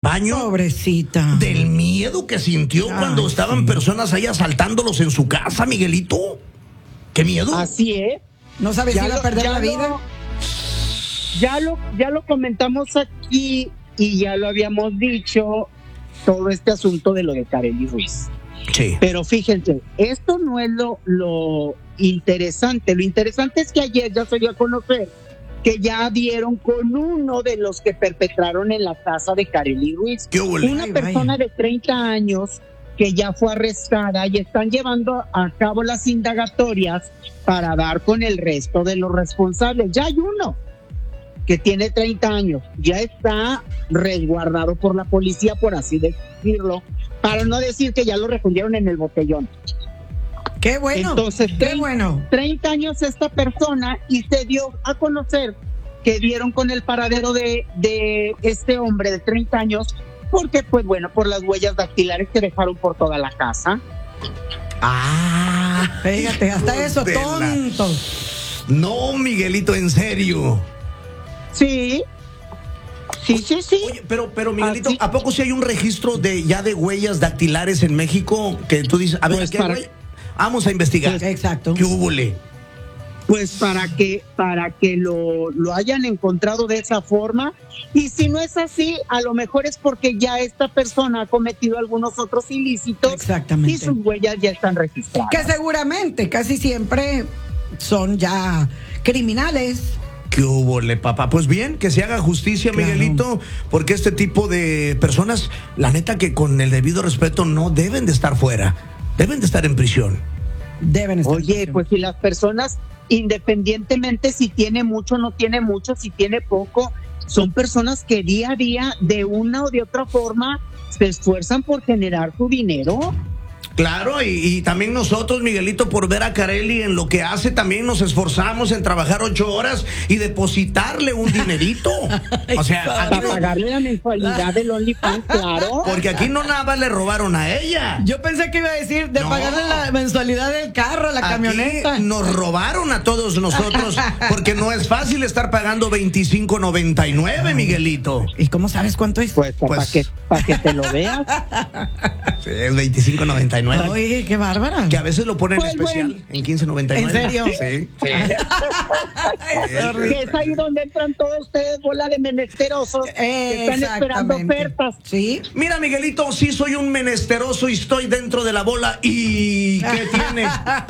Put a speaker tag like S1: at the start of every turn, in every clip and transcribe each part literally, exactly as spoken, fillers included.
S1: baño.
S2: Pobrecita.
S1: Del miedo que sintió Ay, cuando estaban sí. personas ahí asaltándolos en su casa, Miguelito. ¿Qué miedo?
S3: Así es.
S2: No sabes si iba a perder la
S3: lo,
S2: vida.
S3: Ya lo, ya lo comentamos aquí y ya lo habíamos dicho, todo este asunto de lo de Karely Ruiz.
S1: Sí.
S3: Pero fíjense, esto no es lo, lo interesante. Lo interesante es que ayer ya se dio a conocer que ya dieron con uno de los que perpetraron en la casa de Karely Ruiz.
S1: ¿Qué huele?
S3: Una
S2: Ay,
S3: persona
S2: vaya.
S3: de treinta años que ya fue arrestada y están llevando a cabo las indagatorias para dar con el resto de los responsables. Ya hay uno que tiene treinta años, ya está resguardado por la policía, por así decirlo, para no decir que ya lo refundieron en el botellón.
S2: Qué bueno.
S3: Entonces,
S2: qué
S3: treinta,
S2: bueno.
S3: treinta años esta persona y se dio a conocer que dieron con el paradero de, de este hombre de treinta años, porque pues bueno, por las huellas dactilares que dejaron por toda la casa.
S1: Ah,
S2: fíjate, hasta eso, tonto.
S1: La... No, Miguelito, en serio.
S3: Sí. Sí, sí, sí.
S1: Oye, pero, pero Miguelito,
S3: ah, sí.
S1: ¿a poco sí hay un registro de ya de huellas dactilares en México que tú dices, a ver,
S3: pues
S1: ¿qué
S3: para...
S1: güey? Vamos a investigar?
S2: Pues, exacto.
S1: ¿Qué húbole?
S3: Pues para que para que lo, lo hayan encontrado de esa forma, y si no es así, a lo mejor es porque ya esta persona ha cometido algunos otros ilícitos.
S2: Exactamente.
S3: Y sus huellas ya están registradas.
S2: Que seguramente casi siempre son ya criminales.
S1: ¿Qué húbole, papá? Pues bien, que se haga justicia, claro. Miguelito, porque este tipo de personas, la neta que con el debido respeto no deben de estar fuera, deben de estar en prisión.
S2: Deben estar
S3: Oye,
S2: en prisión.
S3: Pues si las personas, independientemente si tiene mucho, no tiene mucho, si tiene poco, son personas que día a día, de una o de otra forma, se esfuerzan por generar su dinero.
S1: Claro, y, y también nosotros, Miguelito, por ver a Karely en lo que hace, también nos esforzamos en trabajar ocho horas y depositarle un dinerito. O sea,
S3: para
S1: aquí no,
S3: pagarle la mensualidad del OnlyFans, claro.
S1: Porque aquí no nada le robaron a ella.
S2: Yo pensé que iba a decir de
S1: No.
S2: pagarle la mensualidad del carro, la
S1: Aquí
S2: camioneta.
S1: nos robaron a todos nosotros, porque no es fácil estar pagando veinticinco noventa y nueve, Miguelito.
S2: ¿Y cómo sabes cuánto es?
S3: Pues,
S1: Pues-
S3: para que, para que te lo veas.
S1: Sí, es veinticinco noventa y nueve.
S2: Oye, qué bárbara.
S1: Que a veces lo ponen
S3: Pues,
S1: especial
S3: bueno.
S1: en quince noventa y nueve.
S2: ¿En serio?
S1: Sí. sí.
S3: Que es ahí donde entran todos ustedes, bola de menesterosos, que están esperando
S2: Exactamente.
S3: ofertas.
S2: Sí.
S1: Mira, Miguelito, sí soy un menesteroso y estoy dentro de la bola. ¿Y qué tiene?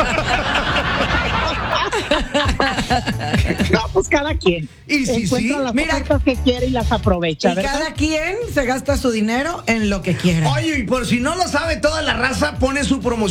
S3: No, pues cada quien
S1: Y si
S3: encuentra
S1: sí,
S3: las
S2: mira.
S3: ofertas que quiere y las aprovecha,
S2: Y
S3: ¿verdad?
S2: cada quien se gasta su dinero en lo que quiera.
S1: Oye, y por si no lo sabe toda la raza, pone su promoción